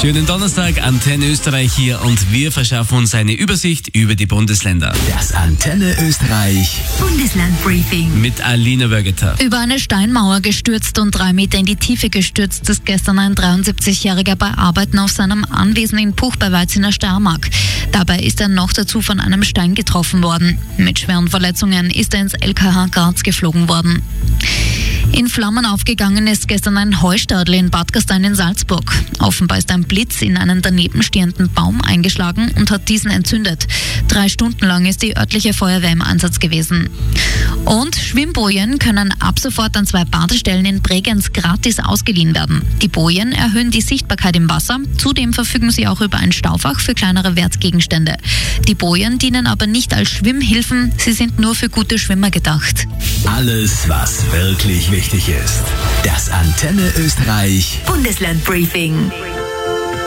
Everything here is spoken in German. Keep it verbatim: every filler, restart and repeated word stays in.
Schönen Donnerstag, Antenne Österreich hier und wir verschaffen uns eine Übersicht über die Bundesländer. Das Antenne Österreich Bundesland-Briefing mit Alina Wörgeter. Über eine Steinmauer gestürzt und drei Meter in die Tiefe gestürzt ist gestern ein dreiundsiebzigjähriger bei Arbeiten auf seinem Anwesen in Puch bei Weiz in der Steiermark. Dabei ist er noch dazu von einem Stein getroffen worden. Mit schweren Verletzungen ist er ins L K H Graz geflogen worden. In Flammen aufgegangen ist gestern ein Heustadel in Bad Gastein in Salzburg. Offenbar ist ein Blitz in einen daneben stehenden Baum eingeschlagen und hat diesen entzündet. Drei Stunden lang ist die örtliche Feuerwehr im Einsatz gewesen. Und Schwimmbojen können ab sofort an zwei Badestellen in Bregenz gratis ausgeliehen werden. Die Bojen erhöhen die Sichtbarkeit im Wasser. Zudem verfügen sie auch über ein Staufach für kleinere Wertgegenstände. Die Bojen dienen aber nicht als Schwimmhilfen, sie sind nur für gute Schwimmer gedacht. Alles, was wirklich wichtig ist. Das Antenne Österreich Bundesland-Briefing.